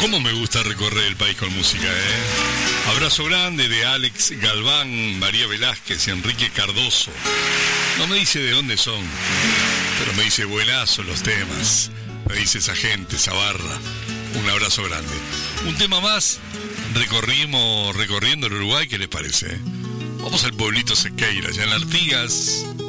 ¿Cómo me gusta recorrer el país con música, Abrazo grande de Alex Galván, María Velázquez y Enrique Cardoso. No me dice de dónde son, pero me dice buenazos los temas. Me dice esa gente, esa barra. Un abrazo grande. Un tema más, recorriendo el Uruguay, ¿qué les parece? Vamos al pueblito Sequeira, allá en Artigas.